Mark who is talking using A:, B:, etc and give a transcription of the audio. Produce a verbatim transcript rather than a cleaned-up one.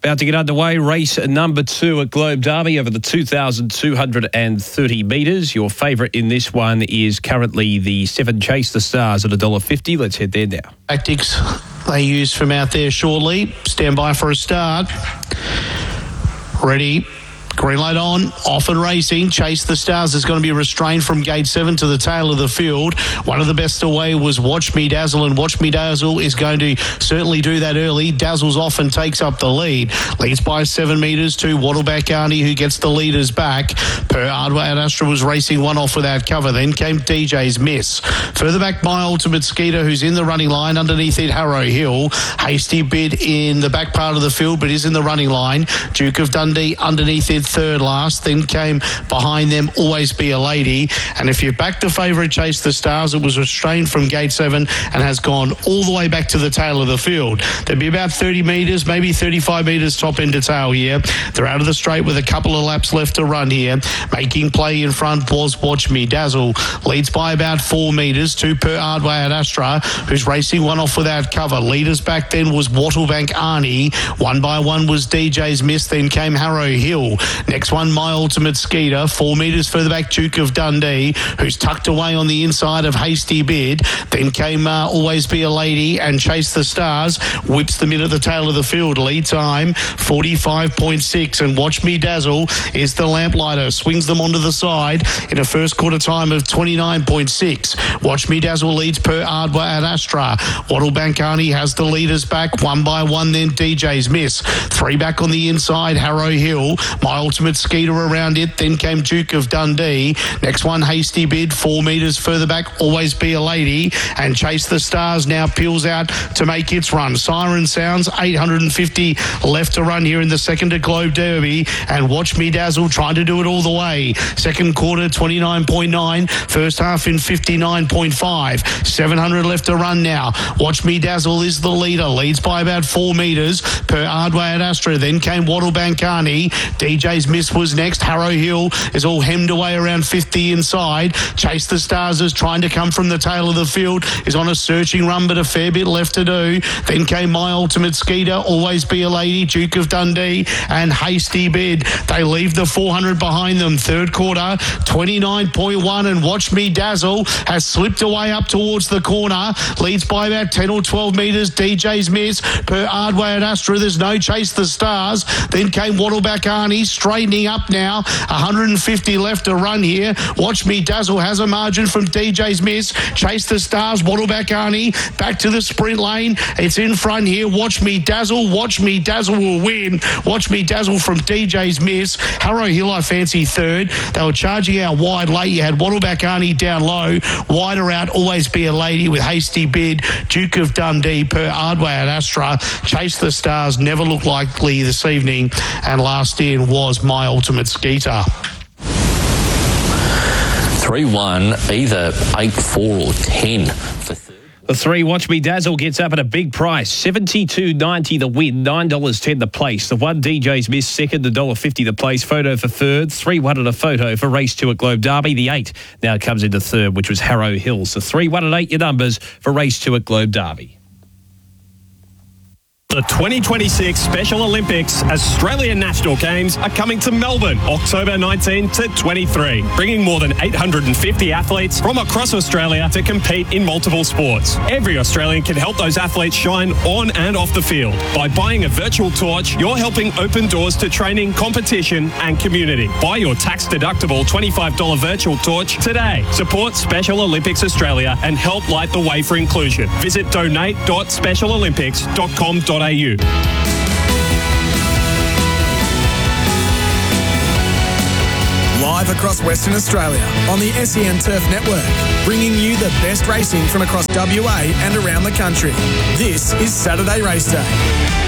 A: About to get underway, race number two at Globe Derby over the two thousand two hundred thirty metres. Your favourite in this one is currently the seven Chase the Stars at one dollar fifty. Let's head there now.
B: Tactics they use from out there shortly. Stand by for a start. Ready. Green light on, off and racing. Chase the Stars is going to be restrained from gate seven to the tail of the field. One of the best away was Watch Me Dazzle, and Watch Me Dazzle is going to certainly do that early. Dazzle's off and takes up the lead. Leads by seven metres to Wattleback Arnie, who gets the leaders back. Per Ardway at Astra was racing one off without cover. Then came D J's Miss. Further back, My Ultimate Skeeter, who's in the running line. Underneath it, Harrow Hill. Hasty Bid in the back part of the field, but is in the running line. Duke of Dundee underneath it, third last. Then came behind them Always Be a Lady. And if you back the favourite Chase the Stars, it was restrained from gate seven and has gone all the way back to the tail of the field. There'd be about thirty metres, maybe thirty-five metres top end to tail here. They're out of the straight with a couple of laps left to run here. Making play in front was Watch Me Dazzle. Leads by about four metres. Two per Ardway at Astra, who's racing one off without cover. Leaders back then was Wattlebank Arnie. One by one was D J's Miss. Then came Harrow Hill. Next one, My Ultimate Skeeter. Four metres further back, Duke of Dundee, who's tucked away on the inside of Hasty Bid. Then came uh, Always Be a Lady and Chase the Stars. Whips them in at the tail of the field. Lead time, forty-five point six. And Watch Me Dazzle is the lamplighter. Swings them onto the side in a first quarter time of twenty-nine point six. Watch Me Dazzle leads per Ardway at Astra. Wattlebank Arnie has the leaders back. One by one, then D J's Miss. Three back on the inside, Harrow Hill. My Ultimate Skeeter around it. Then came Duke of Dundee. Next one, Hasty Bid. Four metres further back, Always Be a Lady. And Chase the Stars now peels out to make its run. Siren sounds, eight hundred fifty left to run here in the second at Globe Derby. And Watch Me Dazzle trying to do it all the way. Second quarter, twenty-nine point nine. First half in fifty-nine point five. seven hundred left to run now. Watch Me Dazzle is the leader. Leads by about four metres per Ardway at Astra. Then came Wattlebank Arnie. D J's Miss was next. Harrow Hill is all hemmed away around fifty inside. Chase the Stars is trying to come from the tail of the field. Is on a searching run, but a fair bit left to do. Then came My Ultimate Skeeter, Always Be a Lady, Duke of Dundee, and Hasty Bid. They leave the four hundred behind them. Third quarter, twenty-nine point one, and Watch Me Dazzle has slipped away up towards the corner. Leads by about ten or twelve metres. D J's Miss per Ardway at Astra. There's no Chase the Stars. Then came Wattleback Arnie, straightening up now. one hundred fifty left to run here. Watch Me Dazzle has a margin from D J's Miss. Chase the Stars, Wattleback Arnie, back to the sprint lane. It's in front here. Watch Me Dazzle. Watch Me Dazzle will win. Watch Me Dazzle from D J's Miss. Harrow Hill, I fancy third. They were charging out wide late. You had Wattleback Arnie down low. Wider out, Always Be a Lady with Hasty Bid. Duke of Dundee per Ardway at Astra. Chase the Stars never looked likely this evening. And last in was My Ultimate Skeeter.
C: three one, either eight four or ten for third.
A: The three, Watch Me Dazzle, gets up at a big price. seventy-two ninety the win, nine dollars ten the place. The one, D J's Miss, second, one dollar fifty the place. Photo for third, three one and a photo for race two at Globe Derby. The eight now comes into third, which was Harrow Hill. So three, one and eight your numbers for race two at Globe Derby.
D: The twenty twenty-six Special Olympics Australian National Games are coming to Melbourne, October nineteenth to twenty-three, bringing more than eight hundred fifty athletes from across Australia to compete in multiple sports. Every Australian can help those athletes shine on and off the field. By buying a virtual torch, you're helping open doors to training, competition and community. Buy your tax-deductible twenty-five dollars virtual torch today. Support Special Olympics Australia and help light the way for inclusion. Visit donate dot special olympics dot com dot a u.
E: Live across Western Australia on the S E N Turf Network, bringing you the best racing from across W A and around the country. This is Saturday Race Day.